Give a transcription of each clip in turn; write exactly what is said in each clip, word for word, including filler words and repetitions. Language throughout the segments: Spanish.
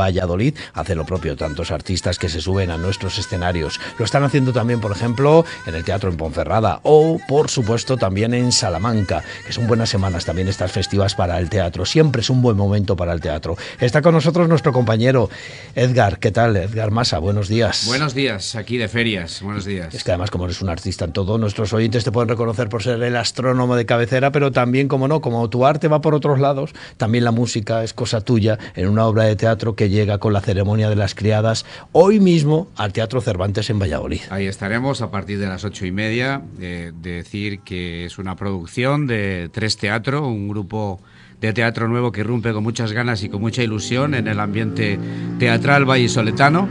Valladolid hace lo propio tantos artistas que se suben a nuestros escenarios. Lo están haciendo también, por ejemplo, en el Teatro en Ponferrada o, por supuesto, también en Salamanca, que son buenas semanas también estas festivas para el teatro. Siempre es un buen momento para el teatro. Está con nosotros nuestro compañero Edgar. ¿Qué tal, Edgar Masa? Buenos días. Buenos días, aquí de ferias. Buenos días. Es que además, como eres un artista en todo, nuestros oyentes te pueden reconocer por ser el astrónomo de cabecera, pero también, como no, como tu arte va por otros lados, también la música es cosa tuya en una obra de teatro que llega con la ceremonia de las criadas hoy mismo al Teatro Cervantes en Valladolid. Ahí estaremos a partir de las ocho y media. Eh, de decir que es una producción de Tres Teatro, un grupo de teatro nuevo que irrumpe con muchas ganas y con mucha ilusión en el ambiente teatral vallisoletano.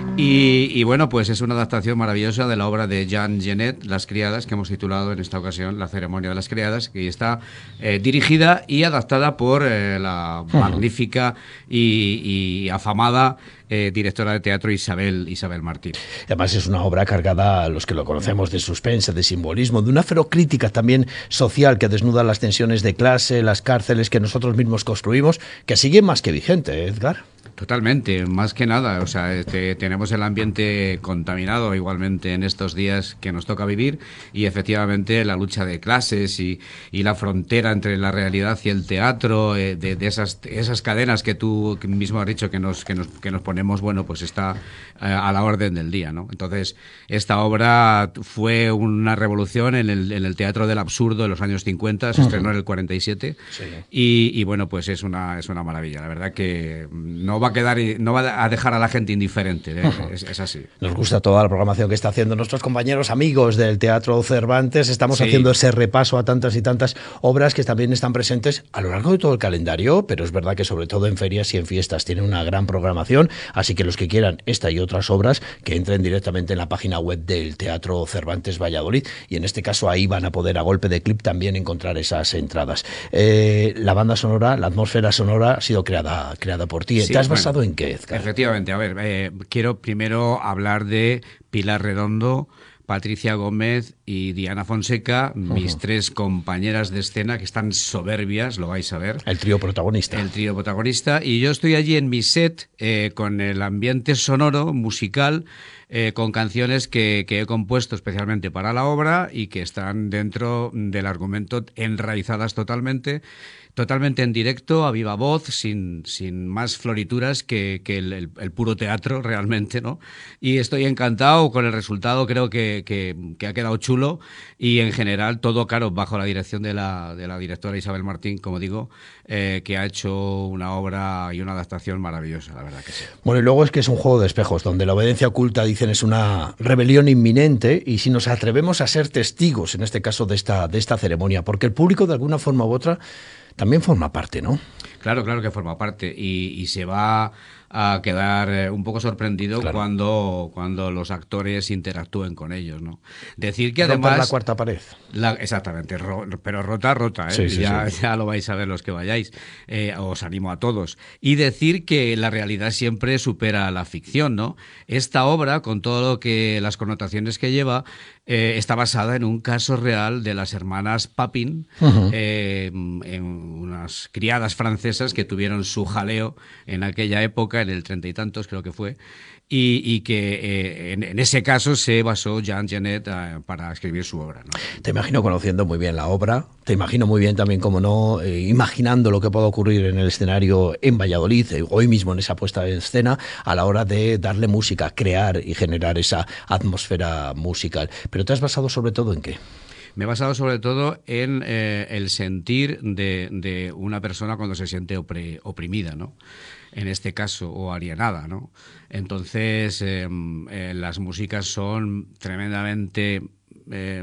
Y, y bueno, pues es una adaptación maravillosa de la obra de Jean Genet, Las Criadas, que hemos titulado en esta ocasión La Ceremonia de las Criadas, que está eh, dirigida y adaptada por eh, la uh-huh. magnífica y, y afamada eh, directora de teatro Isabel, Isabel Martín. Además es una obra cargada, a los que lo conocemos, de suspense, de simbolismo, de una ferocrítica también social que desnuda las tensiones de clase, las cárceles que nosotros mismos construimos, que sigue más que vigente, Edgar. Totalmente, más que nada, o sea, este, tenemos el ambiente contaminado igualmente en estos días que nos toca vivir y efectivamente la lucha de clases y, y la frontera entre la realidad y el teatro, eh, de, de esas, esas cadenas que tú mismo has dicho que nos, que nos, que nos ponemos, bueno, pues está eh, a la orden del día, ¿no? Entonces, esta obra fue una revolución en el, en el teatro del absurdo de los años cincuenta, se estrenó en el cuarenta y siete sí. y, y bueno, pues es una, es una maravilla, la verdad que no va va a quedar, no va a dejar a la gente indiferente, ¿eh? uh-huh. es, es así. Nos gusta toda la programación que está haciendo nuestros compañeros amigos del Teatro Cervantes. Estamos sí. haciendo ese repaso a tantas y tantas obras que también están presentes a lo largo de todo el calendario, pero es verdad que sobre todo en ferias y en fiestas tienen una gran programación, así que los que quieran esta y otras obras que entren directamente en la página web del Teatro Cervantes Valladolid y en este caso ahí van a poder a golpe de clip también encontrar esas entradas. Eh, la banda sonora, la atmósfera sonora ha sido creada, creada por ti. Sí, ¿Te has bueno, basado en qué, Edgar? Efectivamente, a ver, eh, quiero primero hablar de Pilar Redondo, Patricia Gómez y Diana Fonseca, uh-huh. mis tres compañeras de escena que están soberbias, lo vais a ver. El trío protagonista. El trío protagonista. Y yo estoy allí en mi set eh, con el ambiente sonoro, musical, eh, con canciones que, que he compuesto especialmente para la obra y que están dentro del argumento enraizadas totalmente. Totalmente en directo, a viva voz, sin, sin más florituras que, que el, el, el puro teatro realmente, ¿no? Y estoy encantado con el resultado, creo que, que, que ha quedado chulo y en general todo, claro, bajo la dirección de la, de la directora Isabel Martín, como digo, eh, que ha hecho una obra y una adaptación maravillosa, la verdad que sí. Bueno, y luego es que es un juego de espejos, donde la obediencia oculta, dicen, es una rebelión inminente y si nos atrevemos a ser testigos, en este caso, de esta, de esta ceremonia, porque el público de alguna forma u otra también forma parte, ¿no? Claro, claro que forma parte y, y se va a quedar un poco sorprendido claro. cuando, cuando los actores interactúen con ellos, ¿no? Decir que Romper además... la cuarta pared. La, exactamente, ro, pero rota, rota, ¿eh? Sí, sí, ya, sí. ya lo vais a ver los que vayáis. Eh, os animo a todos. Y decir que la realidad siempre supera la ficción, ¿no? Esta obra, con todo lo que las connotaciones que lleva, eh, está basada en un caso real de las hermanas Papin, uh-huh. eh, en unas criadas francesas que tuvieron su jaleo en aquella época, en el treinta y tantos creo que fue, y, y que eh, en, en ese caso se basó Jean Genet uh, para escribir su obra, ¿no? Te imagino conociendo muy bien la obra, te imagino muy bien también, como no, eh, imaginando lo que pueda ocurrir en el escenario en Valladolid, eh, hoy mismo en esa puesta en escena, a la hora de darle música, crear y generar esa atmósfera musical. Pero ¿te has basado sobre todo en qué? Me he basado sobre todo en eh, el sentir de, de una persona cuando se siente opre, oprimida, ¿no? En este caso, o alienada, ¿no? Entonces, eh, eh, las músicas son tremendamente eh,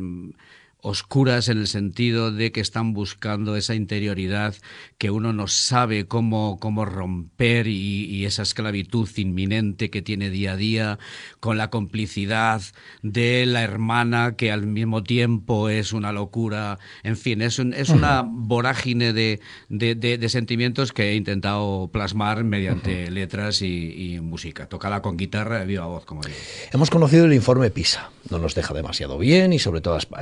oscuras en el sentido de que están buscando esa interioridad que uno no sabe cómo, cómo romper y, y esa esclavitud inminente que tiene día a día, con la complicidad de la hermana que al mismo tiempo es una locura. En fin, es, un, es una vorágine de, de, de, de sentimientos que he intentado plasmar mediante uh-huh. letras y, y música, tocada con guitarra de viva voz, como digo. Hemos conocido el informe PISA, no nos deja demasiado bien y sobre todo a España, comprensión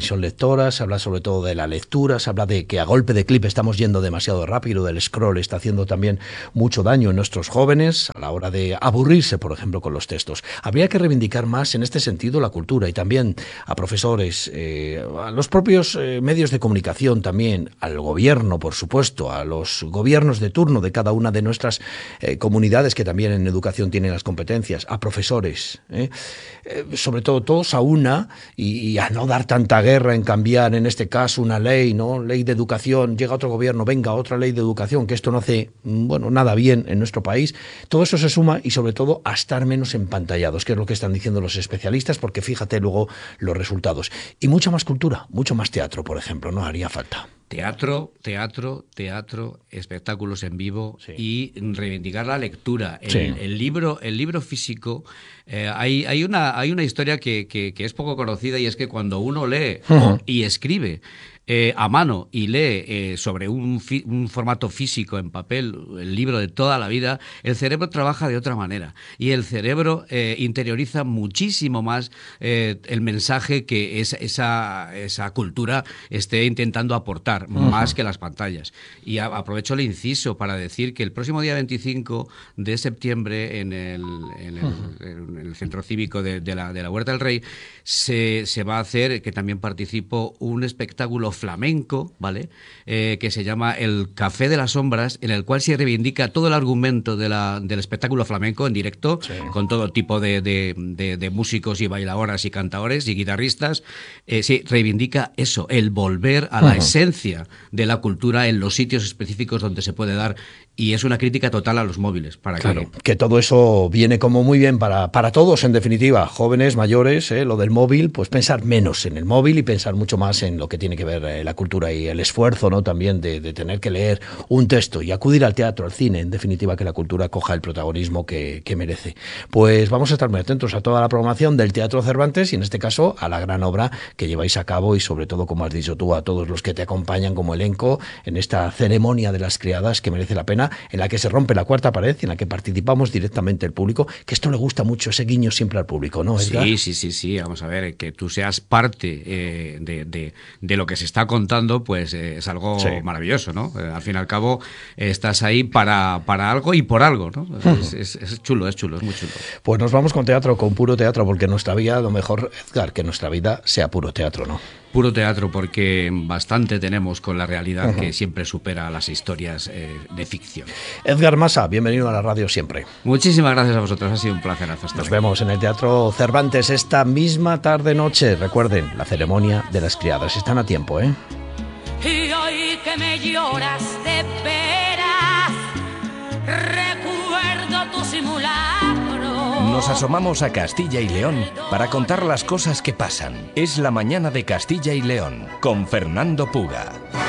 comprensión lectora, se habla sobre todo de la lectura, se habla de que a golpe de clip estamos yendo demasiado rápido, del scroll está haciendo también mucho daño en nuestros jóvenes a la hora de aburrirse, por ejemplo, con los textos. Habría que reivindicar más en este sentido la cultura y también a profesores, eh, a los propios eh, medios de comunicación también, al gobierno, por supuesto, a los gobiernos de turno de cada una de nuestras eh, comunidades que también en educación tienen las competencias, a profesores, eh, eh, sobre todo todos a una y, y a no dar tanta guerra en cambiar en este caso una ley, ¿no? Ley de educación, llega otro gobierno, venga, otra ley de educación, que esto no hace, bueno, nada bien en nuestro país. Todo eso se suma y sobre todo a estar menos empantallados, que es lo que están diciendo los especialistas, porque fíjate luego los resultados. Y mucha más cultura, mucho más teatro, por ejemplo, no haría falta. Teatro, teatro, teatro, espectáculos en vivo, sí. Y reivindicar la lectura. El, sí. el libro, el libro físico, eh, hay, hay, una, hay una historia que, que, que es poco conocida, y es que cuando uno lee uh-huh. y escribe Eh, a mano y lee eh, sobre un, fi- un formato físico en papel, el libro de toda la vida, el cerebro trabaja de otra manera y el cerebro eh, interioriza muchísimo más eh, el mensaje que es, esa, esa cultura esté intentando aportar, uh-huh. más que las pantallas. Y a, aprovecho el inciso para decir que el próximo día veinticinco de septiembre en el, en el, uh-huh. en el Centro Cívico de, de, la, de la Huerta del Rey se, se va a hacer, que también participo, un espectáculo flamenco, ¿vale? Eh, que se llama El Café de las Sombras, en el cual se reivindica todo el argumento de la, del espectáculo flamenco en directo, sí. con todo tipo de, de, de, de músicos y bailadoras y cantadores y guitarristas. Eh, se reivindica eso, el volver a la uh-huh. esencia de la cultura en los sitios específicos donde se puede dar, y es una crítica total a los móviles. Para claro, que... que todo eso viene como muy bien para, para todos, en definitiva, jóvenes, mayores, eh, lo del móvil, pues pensar menos en el móvil y pensar mucho más en lo que tiene que ver eh, la cultura y el esfuerzo, ¿no? También de, de tener que leer un texto y acudir al teatro, al cine, en definitiva, que la cultura coja el protagonismo que, que merece. Pues vamos a estar muy atentos a toda la programación del Teatro Cervantes y en este caso a la gran obra que lleváis a cabo y sobre todo, como has dicho tú, a todos los que te acompañan como elenco en esta ceremonia de las criadas que merece la pena, en la que se rompe la cuarta pared y en la que participamos directamente el público, que esto le gusta mucho, ese guiño siempre al público, ¿no, Edgar? Sí, sí, sí, sí, vamos a ver, que tú seas parte eh, de, de, de lo que se está contando, pues eh, es algo sí. maravilloso, ¿no? Eh, al fin y al cabo, eh, estás ahí para, para algo y por algo, ¿no? Es, es, es chulo, es chulo, es muy chulo. Pues nos vamos con teatro, con puro teatro, porque nuestra vida, lo mejor, Edgar, que nuestra vida sea puro teatro, ¿no? Puro teatro, porque bastante tenemos con la realidad uh-huh. que siempre supera las historias eh, de ficción. Edgar Masa, bienvenido a la radio siempre. Muchísimas gracias a vosotros, ha sido un placer. Hasta Nos vemos en el Teatro Cervantes esta misma tarde-noche. Recuerden, la ceremonia de las criadas. Están a tiempo, ¿eh? Y hoy que me lloras de veras, recuerdo tu simulacro. Nos asomamos a Castilla y León para contar las cosas que pasan. Es la mañana de Castilla y León, con Fernando Puga.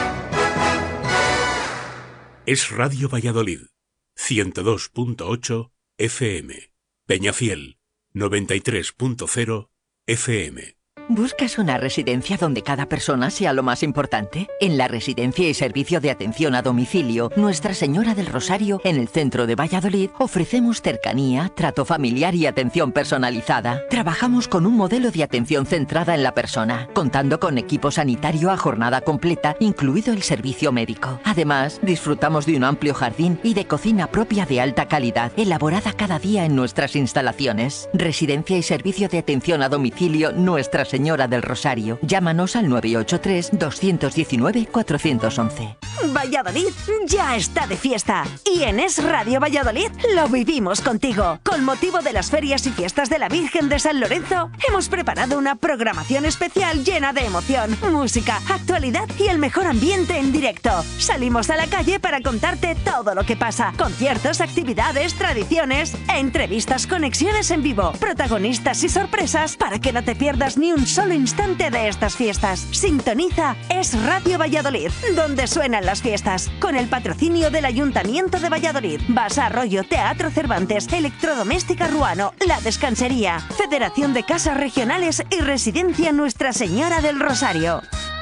Es Radio Valladolid, ciento dos punto ocho F M. Peñafiel, noventa y tres punto cero F M. ¿Buscas una residencia donde cada persona sea lo más importante? En la Residencia y Servicio de Atención a Domicilio Nuestra Señora del Rosario, en el centro de Valladolid, ofrecemos cercanía, trato familiar y atención personalizada. Trabajamos con un modelo de atención centrada en la persona, contando con equipo sanitario a jornada completa, incluido el servicio médico. Además, disfrutamos de un amplio jardín y de cocina propia de alta calidad, elaborada cada día en nuestras instalaciones. Residencia y Servicio de Atención a Domicilio Nuestra Señora del Rosario. Llámanos al nueve ocho tres, dos uno nueve, cuatro uno uno. Valladolid ya está de fiesta y en Es Radio Valladolid lo vivimos contigo. Con motivo de las ferias y fiestas de la Virgen de San Lorenzo, hemos preparado una programación especial llena de emoción, música, actualidad y el mejor ambiente en directo. Salimos a la calle para contarte todo lo que pasa. Conciertos, actividades, tradiciones, entrevistas, conexiones en vivo, protagonistas y sorpresas para que no te pierdas ni un solo instante de estas fiestas. Sintoniza Es Radio Valladolid, donde suenan las fiestas, con el patrocinio del Ayuntamiento de Valladolid, Basa Arroyo, Teatro Cervantes, Electrodoméstica Ruano, La Descansería, Federación de Casas Regionales y Residencia Nuestra Señora del Rosario.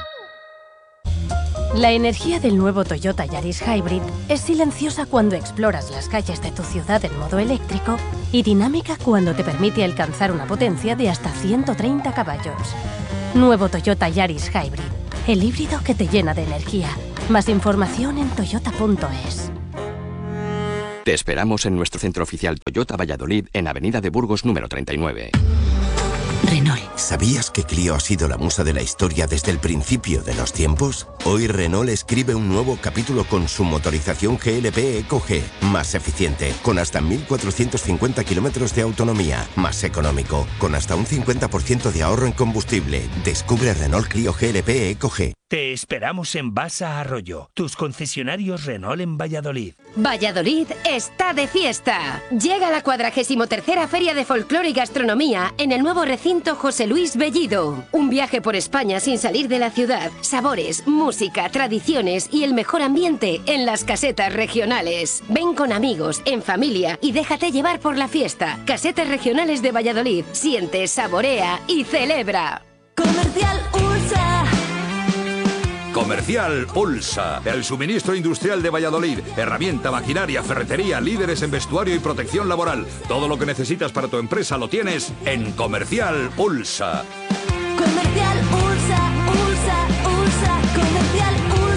La energía del nuevo Toyota Yaris Hybrid es silenciosa cuando exploras las calles de tu ciudad en modo eléctrico y dinámica cuando te permite alcanzar una potencia de hasta ciento treinta caballos. Nuevo Toyota Yaris Hybrid. El híbrido que te llena de energía. Más información en toyota punto es. Te esperamos en nuestro centro oficial Toyota Valladolid en Avenida de Burgos número treinta y nueve. Renault. ¿Sabías que Clio ha sido la musa de la historia desde el principio de los tiempos? Hoy Renault escribe un nuevo capítulo con su motorización G L P Eco G, más eficiente, con hasta mil cuatrocientos cincuenta kilómetros de autonomía, más económico, con hasta un cincuenta por ciento de ahorro en combustible. Descubre Renault Clio G L P Eco G. Te esperamos en Basa Arroyo, tus concesionarios Renault en Valladolid. Valladolid está de fiesta. Llega la cuadragésimo tercera Feria de Folclore y Gastronomía en el nuevo recinto José Luis Bellido. Un viaje por España sin salir de la ciudad. Sabores, música, tradiciones y el mejor ambiente en las casetas regionales. Ven con amigos, en familia y déjate llevar por la fiesta. Casetas regionales de Valladolid. Siente, saborea y celebra. Comercial Ursa. Comercial Ulsa, el suministro industrial de Valladolid. Herramienta, maquinaria, ferretería, líderes en vestuario y protección laboral. Todo lo que necesitas para tu empresa lo tienes en Comercial Ulsa. Comercial Ursa, Ursa, Ursa, Comercial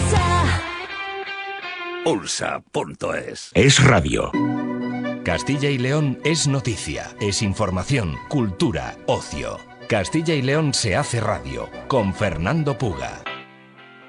Ursa. Ulsa punto es. Es radio. Castilla y León es noticia, es información, cultura, ocio. Castilla y León se hace radio con Fernando Puga.